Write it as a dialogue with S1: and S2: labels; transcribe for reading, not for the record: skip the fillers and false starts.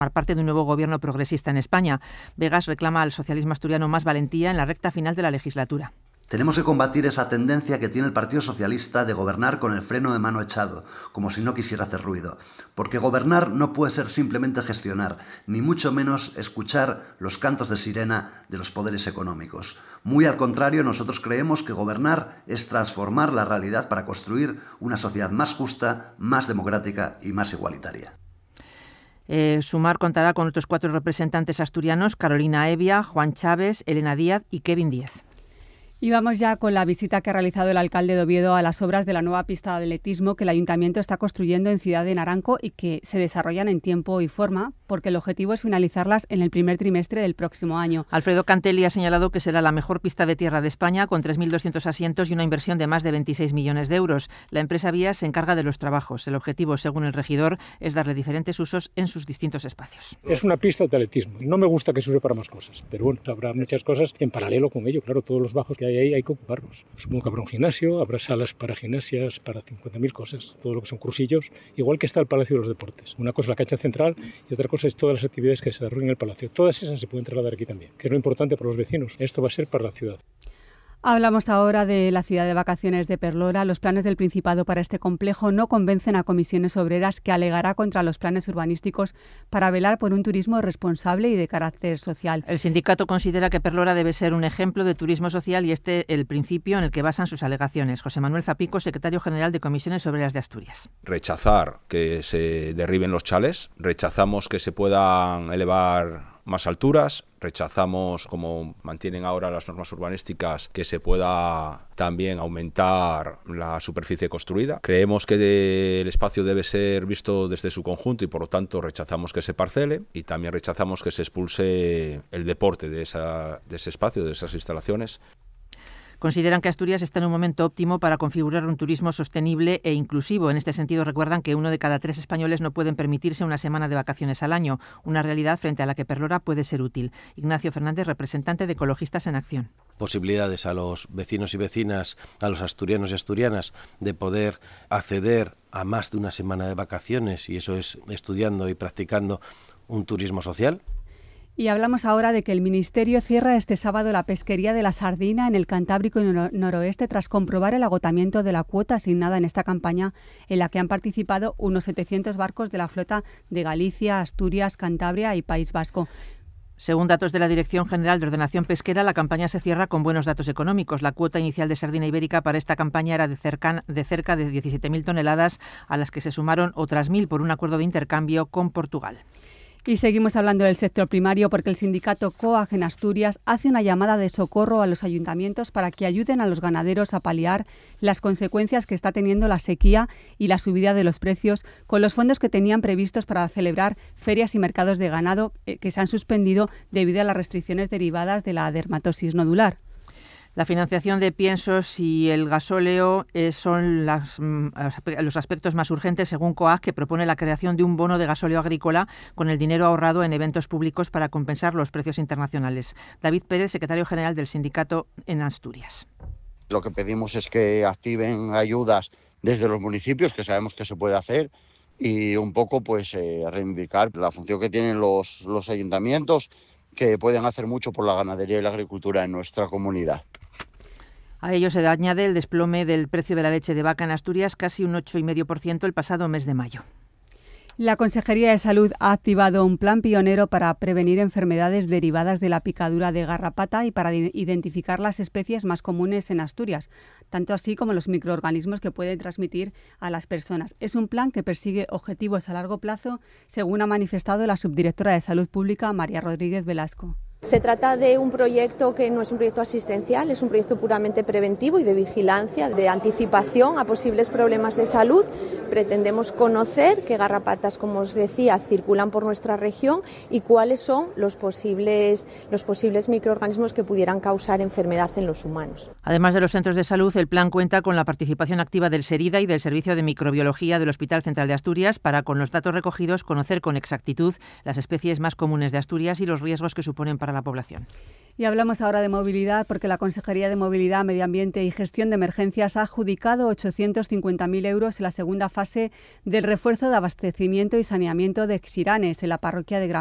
S1: parte de un nuevo gobierno progresista en España. Vegas reclama al socialismo asturiano más valentía en la recta final de la legislatura.
S2: Tenemos que combatir esa tendencia que tiene el Partido Socialista de gobernar con el freno de mano echado, como si no quisiera hacer ruido. Porque gobernar no puede ser simplemente gestionar, ni mucho menos escuchar los cantos de sirena de los poderes económicos. Muy al contrario, nosotros creemos que gobernar es transformar la realidad para construir una sociedad más justa, más democrática y más igualitaria.
S1: Sumar contará con otros 4 representantes asturianos: Carolina Evia, Juan Chávez, Elena Díaz y Kevin Díez.
S3: Y vamos ya con la visita que ha realizado el alcalde de Oviedo a las obras de la nueva pista de atletismo que el Ayuntamiento está construyendo en Ciudad de Naranco y que se desarrollan en tiempo y forma, porque el objetivo es finalizarlas en el primer trimestre del próximo año.
S1: Alfredo Cantelli ha señalado que será la mejor pista de tierra de España, con 3.200 asientos y una inversión de más de 26 millones de euros. La empresa Vía se encarga de los trabajos. El objetivo, según el regidor, es darle diferentes usos en sus distintos espacios.
S4: Es una pista de atletismo. No me gusta que se use para más cosas, pero bueno, habrá muchas cosas en paralelo con ello. Claro, todos los bajos que hay ahí hay que ocuparlos. Supongo que habrá un gimnasio, habrá salas para gimnasias, para 50.000 cosas, todo lo que son cursillos, igual que está el Palacio de los Deportes. Una cosa es la cancha central y otra cosa es todas las actividades que se desarrollan en el Palacio. Todas esas se pueden trasladar aquí también, que es lo importante para los vecinos. Esto va a ser para la ciudad.
S3: Hablamos ahora de la ciudad de vacaciones de Perlora. Los planes del Principado para este complejo no convencen a Comisiones Obreras, que alegará contra los planes urbanísticos para velar por un turismo responsable y de carácter social.
S1: El sindicato considera que Perlora debe ser un ejemplo de turismo social y el principio en el que basan sus alegaciones. José Manuel Zapico, secretario general de Comisiones Obreras de Asturias.
S5: Rechazar que se derriben los chales, rechazamos que se puedan elevar más alturas, rechazamos, como mantienen ahora las normas urbanísticas, que se pueda también aumentar la superficie construida. Creemos que el espacio debe ser visto desde su conjunto y por lo tanto rechazamos que se parcele, y también rechazamos que se expulse el deporte de ese espacio, de esas instalaciones.
S1: Consideran que Asturias está en un momento óptimo para configurar un turismo sostenible e inclusivo. En este sentido, recuerdan que 1 de cada 3 españoles no pueden permitirse una semana de vacaciones al año, una realidad frente a la que Perlora puede ser útil. Ignacio Fernández, representante de Ecologistas en Acción.
S6: Posibilidades a los vecinos y vecinas, a los asturianos y asturianas, de poder acceder a más de una semana de vacaciones, y eso es estudiando y practicando un turismo social.
S3: Y hablamos ahora de que el Ministerio cierra este sábado la pesquería de la sardina en el Cantábrico y Noroeste tras comprobar el agotamiento de la cuota asignada en esta campaña, en la que han participado unos 700 barcos de la flota de Galicia, Asturias, Cantabria y País Vasco.
S1: Según datos de la Dirección General de Ordenación Pesquera, la campaña se cierra con buenos datos económicos. La cuota inicial de sardina ibérica para esta campaña era de cerca de 17.000 toneladas, a las que se sumaron otras 1.000 por un acuerdo de intercambio con Portugal.
S3: Y seguimos hablando del sector primario porque el sindicato COAG en Asturias hace una llamada de socorro a los ayuntamientos para que ayuden a los ganaderos a paliar las consecuencias que está teniendo la sequía y la subida de los precios, con los fondos que tenían previstos para celebrar ferias y mercados de ganado que se han suspendido debido a las restricciones derivadas de la dermatosis nodular.
S1: La financiación de piensos y el gasóleo son los aspectos más urgentes, según COAG, que propone la creación de un bono de gasóleo agrícola con el dinero ahorrado en eventos públicos para compensar los precios internacionales. David Pérez, secretario general del sindicato en Asturias.
S7: Lo que pedimos es que activen ayudas desde los municipios, que sabemos que se puede hacer, y un poco reivindicar la función que tienen los ayuntamientos, que pueden hacer mucho por la ganadería y la agricultura en nuestra comunidad.
S1: A ello se añade el desplome del precio de la leche de vaca en Asturias, casi un 8,5% el pasado mes de mayo.
S3: La Consejería de Salud ha activado un plan pionero para prevenir enfermedades derivadas de la picadura de garrapata y para identificar las especies más comunes en Asturias, tanto así como los microorganismos que pueden transmitir a las personas. Es un plan que persigue objetivos a largo plazo, según ha manifestado la subdirectora de Salud Pública, María Rodríguez Velasco.
S8: Se trata de un proyecto que no es un proyecto asistencial, es un proyecto puramente preventivo y de vigilancia, de anticipación a posibles problemas de salud. Pretendemos conocer qué garrapatas, como os decía, circulan por nuestra región y cuáles son los posibles microorganismos que pudieran causar enfermedad en los humanos.
S1: Además de los centros de salud, el plan cuenta con la participación activa del SERIDA y del Servicio de Microbiología del Hospital Central de Asturias para, con los datos recogidos, conocer con exactitud las especies más comunes de Asturias y los riesgos que suponen para para la población.
S3: Y hablamos ahora de movilidad porque la Consejería de Movilidad, Medio Ambiente y Gestión de Emergencias ha adjudicado 850.000 euros en la segunda fase del refuerzo de abastecimiento y saneamiento de Xiranes en la parroquia de Gran